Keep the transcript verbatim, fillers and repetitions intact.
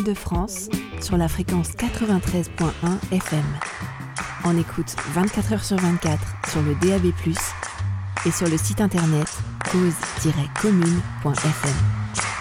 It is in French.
Île-de-France sur la fréquence quatre-vingt-treize virgule un F M. En écoute vingt-quatre heures sur vingt-quatre sur le D A B plus, et sur le site internet cause tiret commune point F M.